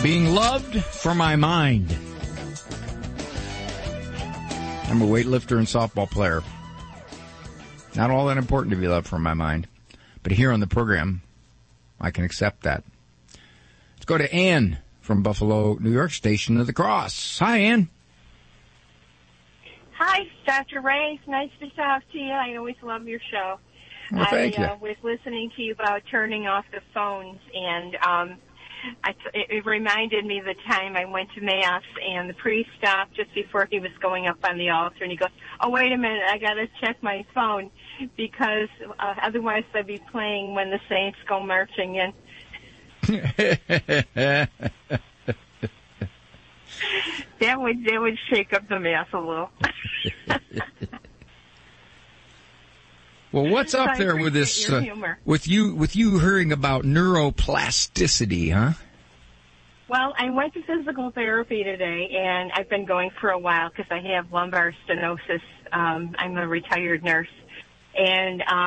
Being loved for my mind. I'm a weightlifter and softball player. Not all that important to be loved for my mind. But here on the program, I can accept that. Let's go to Ann from Buffalo, New York, Station of the Cross. Hi, Ann. Hi, Dr. Ray. It's nice to talk to you. I always love your show. Well, thank you. I was listening to you about turning off the phones, and it reminded me of the time I went to Mass, and the priest stopped just before he was going up on the altar, and he goes, "Oh, wait a minute, I got to check my phone, because otherwise I'd be playing When the Saints Go Marching In." That would shake up the Mass a little. Well, what's up there with this, with you hearing about neuroplasticity, huh? Well, I went to physical therapy today, and I've been going for a while because I have lumbar stenosis. I'm a retired nurse. And